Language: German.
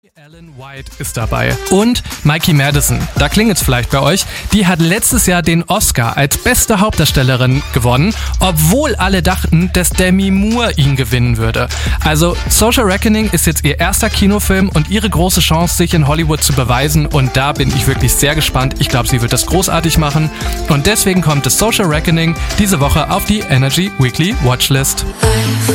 Ellen White ist dabei. Und Mikey Madison, da klingelt's vielleicht bei euch, die hat letztes Jahr den Oscar als beste Hauptdarstellerin gewonnen, obwohl alle dachten, dass Demi Moore ihn gewinnen würde. Also Social Reckoning ist jetzt ihr erster Kinofilm und ihre große Chance, sich in Hollywood zu beweisen, und da bin ich wirklich sehr gespannt. Ich glaube, sie wird das großartig machen, und deswegen kommt das Social Reckoning diese Woche auf die Energy Weekly Watchlist.